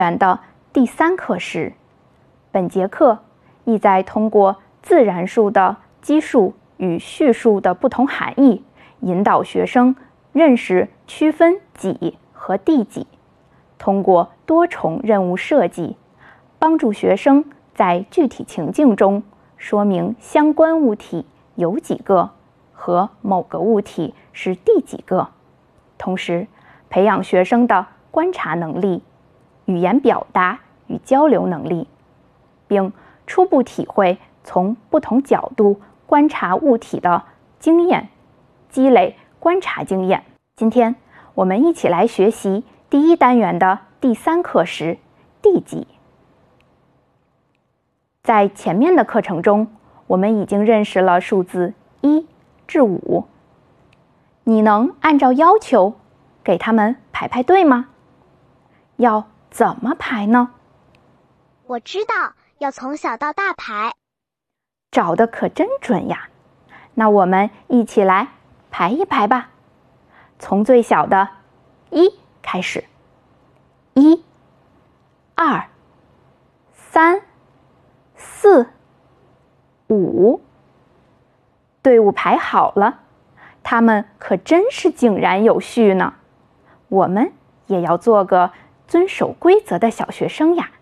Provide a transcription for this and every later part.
元的第3课时，本节课意在通过自然数的基数与序数的不同含义，引导学生认识区分几和第几，通过多重任务设计，帮助学生在具体情境中说明相关物体有几个和某个物体是第几个，同时培养学生的观察能力、语言表达与交流能力，并初步体会从不同角度观察物体的经验，积累观察经验。今天我们一起来学习第1单元的第3课时第几。在前面的课程中，我们已经认识了数字1至5，你能按照要求给它们排队吗？要怎么排呢？ 我知道，要从小到大排。 找得可真准呀！那我们一起来排一排吧。从最小的1开始，1、2、3、4、5。队伍排好了，他们可真是井然有序呢。我们也要做个遵守规则的小学生呀。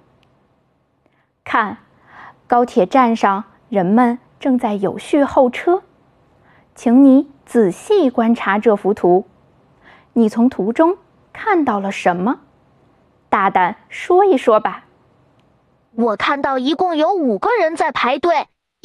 看，高铁站上人们正在有序候车，请你仔细观察这幅图，你从图中看到了什么？大胆说一说吧。 我看到一共有5个人在排队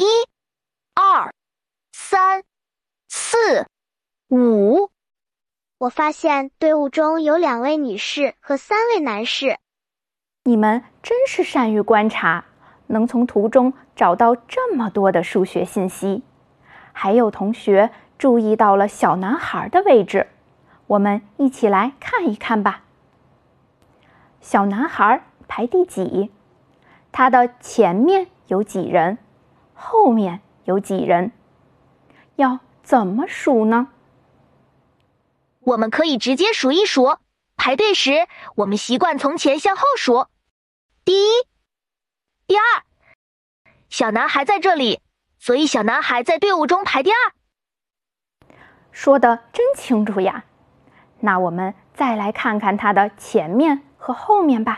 ，1、2、3、4、5。 我发现队伍中有2位女士和3位男士。 你们真是善于观察，能从图中找到这么多的数学信息。还有同学注意到了小男孩的位置，我们一起来看一看吧。小男孩排第几？他的前面有几人？后面有几人？要怎么数呢？ 我们可以直接数一数。排队时，我们习惯从前向后数。第1、第2，小男孩在这里，所以小男孩在队伍中排第2。 说得真清楚呀！那我们再来看看他的前面和后面吧。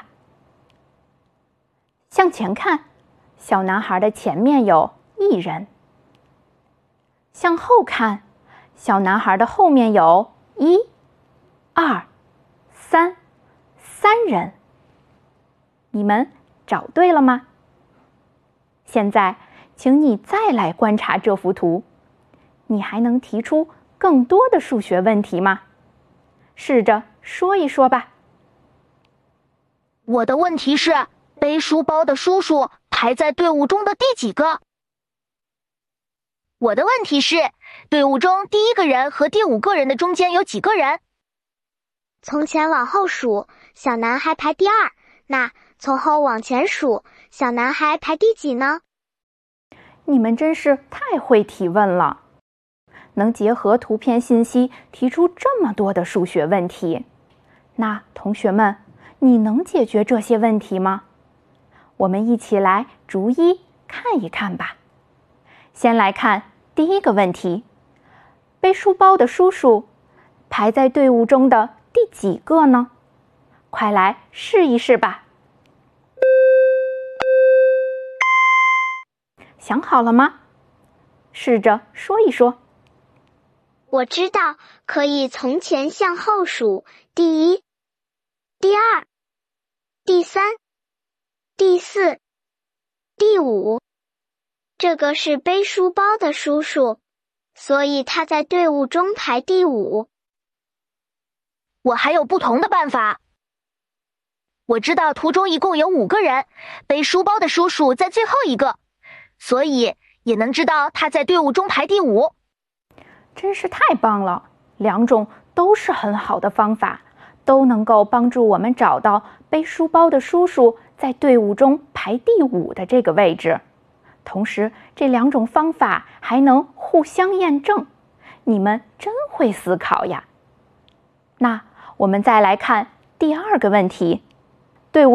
向前看，小男孩的前面有1人。向后看，小男孩的后面有1、2、3人。你们找对了吗？现在，请你再来观察这幅图，你还能提出更多的数学问题吗？试着说一说吧。 我的问题是，背书包的叔叔排在队伍中的第几个？我的问题是，队伍中第1个人和第5个人的中间有几个人？ 从前往后数，小男孩排第2，那从后往前数，小男孩排第几呢？ 你们真是太会提问了，能结合图片信息提出这么多的数学问题。那同学们，你能解决这些问题吗？我们一起来逐一看一看吧。先来看第1个问题，背书包的叔叔排在队伍中的第几个呢？快来试一试吧。想好了吗？试着说一说。 我知道，可以从前向后数，第1、第2、第3、第4、第5。这个是背书包的叔叔，所以他在队伍中排第5。 我还有不同的办法。我知道图中一共有5个人，背书包的叔叔在最后一个，所以也能知道他在队伍中排第5。 真是太棒了，2种都是很好的方法，都能够帮助我们找到背书包的叔叔在队伍中排第5的这个位置。同时，这2种方法还能互相验证。你们真会思考呀！那我们再来看第2个问题，